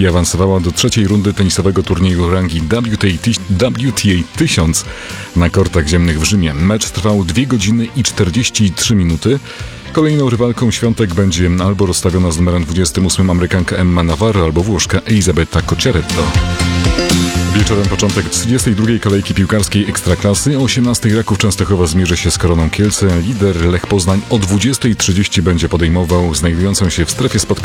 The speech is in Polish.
i awansowała do trzeciej rundy tenisowego turnieju rangi WTA 1000 na kortach ziemnych w Rzymie. Mecz trwał 2 godziny i 43 minuty. Kolejną rywalką Świątek będzie albo rozstawiona z numerem 28 Amerykanka Emma Navarro, albo Włoszka Elisabetta Cocciaretto. Wieczorem początek 32. kolejki piłkarskiej Ekstraklasy. O 18:00 Raków Częstochowa zmierzy się z Koroną Kielce. Lider Lech Poznań o 20:30 będzie podejmował znajdującą się w strefie spotkań